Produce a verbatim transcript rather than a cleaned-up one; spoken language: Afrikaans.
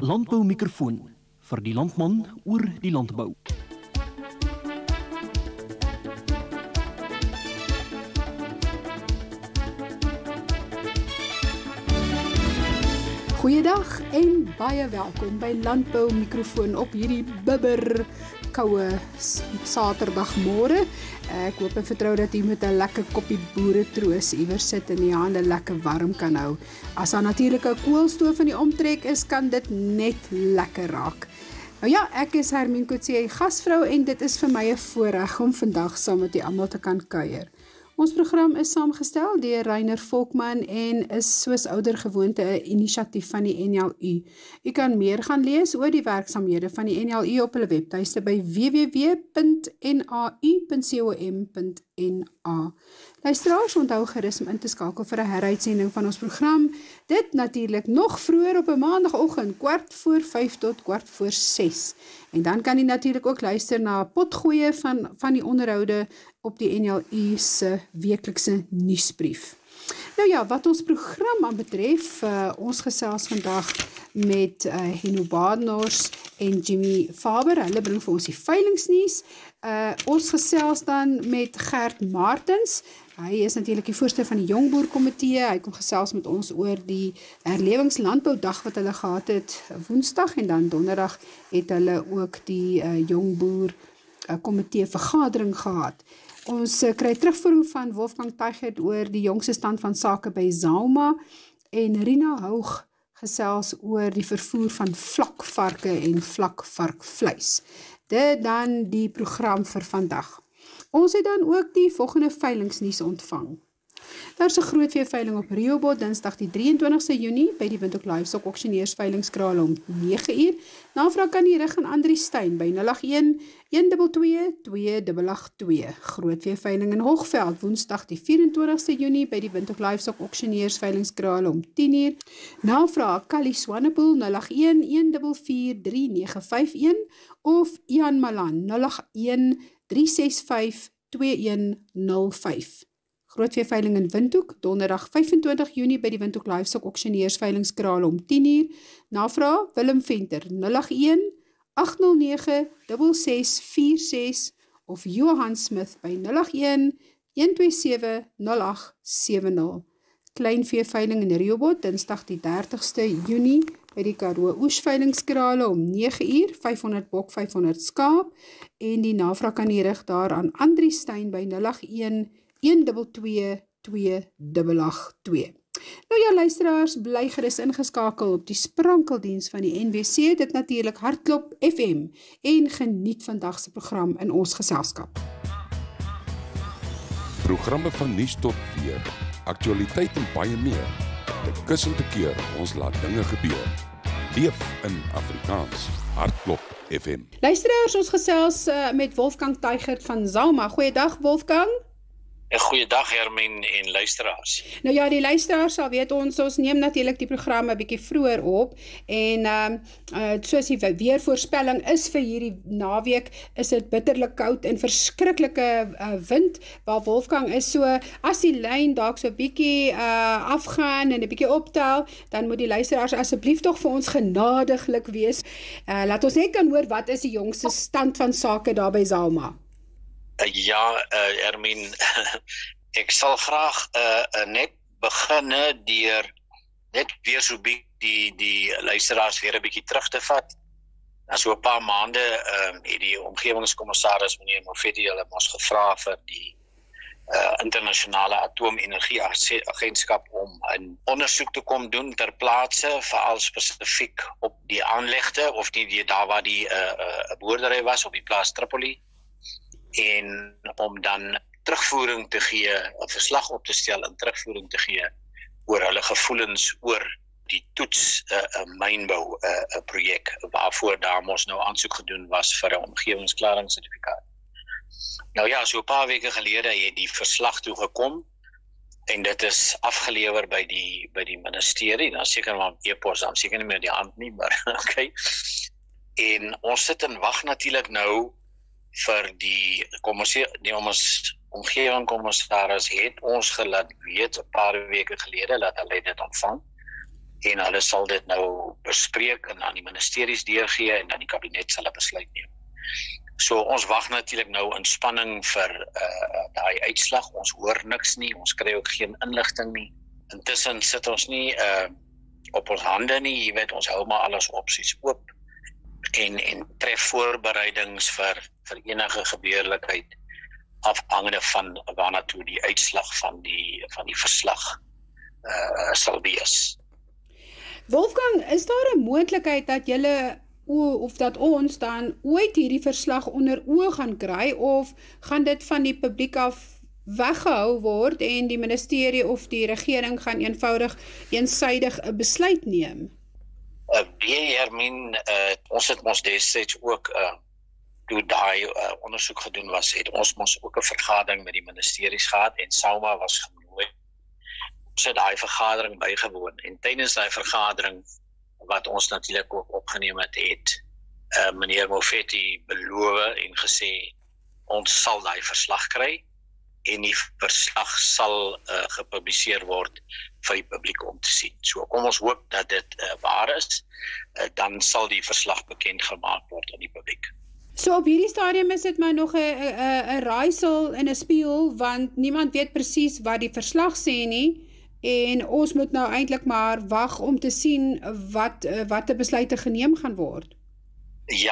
Landboumikrofoon vir die landman oor die landbou. Goeiedag en baie welkom by Landboumikrofoon op hierdie bibber koue Saterdagmôre. Ek hoop en vertrou dat u met 'n lekker koppie boeretroos iewers sit en die hande lekker warm kan hou. As daar natuurlik 'n koolstoof in die omtrek is, kan dit net lekker raak. Nou ja, ek is Hermien Kotse, gasvrou, en dit is vir my 'n voorreg om vandag saam met u almal te kan kuier. Ons program is saamgestel deur Reiner Volkman en is soos ouer gewoonte 'n inisiatief van die N L U. U kan meer gaan lees oor die werksaamhede van die N L U op hulle webtuiste by w w w punt n a u punt com punt n a. Luisteraars, onthou gerus om in te skakel vir 'n heruitsending van ons program. Dit natuurlik nog vroeër op 'n maandagooggend, kwart voor vyf tot kwart voor ses. En dan kan u natuurlik ook luister na potgoeie van, van die onderhoude op die N L U se weeklikse nuusbrief. Nou ja, wat ons program aan betref, uh, ons gesels vandag met uh, Henno Badenhorst en Jimmy Faber. Hulle bring vir ons die veilingsnuus. Uh, ons gesels dan met Gert Martens. Hy is natuurlik die voorsteur van die Jongboer Komitee. Hy kom gesels met ons oor die herlewingslandboudag wat hulle gehad het Woensdag, en dan Donderdag het hulle ook die uh, Jongboer uh, Komitee vergadering gehad. Ons uh, kry terugvoering van Wolfgang Teichert oor die jongste stand van sake by Zauma, en Rina Houg gesels oor die vervoer van vlakvarke en vlakvarkvleis. Dit dan die program vir vandag. Ons het dan ook die volgende veilingsnuus ontvang. Daar is 'n groot veeveiling op Rehoboth, Dinsdag die drieëntwintigste Junie by die Windhoek Livestock Auctioneers veilingskraal om nege uur. Navraag kan die rig aan Andri Steyn by nul agt een, een twee twee, twee agt agt twee. Groot veeveiling in Hoogveld, Woensdag die vyf-en-twintigste Junie by die Windhoek Livestock Auctioneers veilingskraal om tien uur. Navraag Kali Swanepoel nul agt een, een vier vier, drie nege vyf een of Ian Malan nul agt een, drie ses vyf, twee een nul vyf. Grootveeveiling in Windhoek, Donderdag vyf-en-twintigste Junie by die Windhoek Livestock Auctioneers veilingskraal om tien uur. Navraag Willem Venter nul agt een, agt nul nege, ses ses vier ses of Johan Smith by nul agt een, een twee sewe, nul agt sewe nul. Kleinveeveiling in Rehoboth, Dinsdag die dertigste Junie by die Karoo Oes veilingskrale om nege uur, vyfhonderd bok, vyfhonderd skaap, en die navraag kan die rig daar aan Andri Steyn by nul agt een, een twee twee, twee agt agt twee. Nou ja, luisteraars, bly gerus ingeskakel op die sprankeldiens van die N W C, dit natuurlik Hartklop F M, en geniet vandag se program in ons geselskap. Programme van nuus tot weer, aktualiteit en baie meer. Dit kussend te keer, ons laat dinge gebeur. Leef in Afrikaans, Hartklop F M. Luisteraars, ons gesels uh, met Wolfgang Teichert van Zauma. Goeiedag Wolfgang. Een goeiedag Hermien en luisteraars. Nou ja, die luisteraars sal weet, ons, ons neem natuurlik die programme 'n bietjie vroeër op, en um, uh, soos die weervoorspelling is vir hierdie naweek, is dit bitterlik koud en verskriklike uh, wind, waar Wolfgang is. So, as die lyn dalk so 'n bietjie uh, afgaan en 'n bietjie optel, dan moet die luisteraars asseblief tog vir ons genadiglik wees. Uh, laat ons net kan hoor, wat is die jongste stand van sake daar by Zauma? Uh, ja, uh, Hermien, ek sal graag uh, net begin deur net weer so bietjie die, die luisteraars weer 'n bietjie terug te vat. Na so 'n paar maande uh, het die omgewingskommissaris meneer Mofeti hulle ons gevra vir die uh, internasionale atoomenergieagentskap om 'n ondersoek te kom doen ter plaatse, veral spesifiek op die aanlegte of die, die daar waar die uh, uh, boerdery was op die plaas Tripoli, en om dan terugvoering te gee, 'n verslag op te stel en terugvoering te gee oor hulle gevoelens oor die toets uh, uh, mynbou uh, uh, projek, waarvoor daar mos nou aansoek gedoen was vir 'n omgewingsklaringssertifikaat. Nou ja, so 'n paar weke gelede het die verslag toe gekom, en dit is afgelewer by die by die ministerie, dan seker maar e-pos, dan seker nie meer die hand nie, maar okay. En ons sit en wag natuurlik nou vir die kommissie, die ons omgewingskommissaris het ons gelaat weet 'n paar weke gelede dat hulle dit ontvang. en hulle sal dit nou bespreek en aan die ministeries deurgee en dan die kabinet sal 'n besluit neem. So ons wag natuurlik nou in spanning vir uh, daai uitslag. Ons hoor niks nie, ons kry ook geen inligting nie. Intussen sit ons nie uh, op ons hande nie, jy weet, ons hou maar alles opsies oop en en tref voorbereidings vir vir enige gebeurlikheid afhangende van waarna toe die uitslag van die van die verslag uh, sal wees. Wolfgang, is daar 'n moontlikheid dat julle of dat ons dan ooit hierdie verslag onder oë gaan kry, of gaan dit van die publiek af weggehou word en die ministerie of die regering gaan eenvoudig eensydig 'n besluit neem? Uh, nee, Hermien, uh, ons het ons destyds ook, uh, toe daai uh, ondersoek gedoen was, het ons mos ook 'n vergadering met die ministeries gehad en SAUMA was genooi. Ons het daai vergadering bygewoon en tydens daai vergadering wat ons natuurlik ook opgeneem het, het uh, meneer Mofeti beloof en gesê, ons sal daai verslag kry en die verslag sal uh, gepubliseer word vir die publiek om te sien. So kom ons hoop dat dit uh, waar is, uh, dan sal die verslag bekend gemaak word aan die publiek. So op hierdie stadium is dit maar nog 'n 'n 'n raaisel en 'n spieël, want niemand weet presies wat die verslag sê nie. En ons moet nou eintlik maar wag om te sien wat wat 'n besluite geneem gaan word. Ja,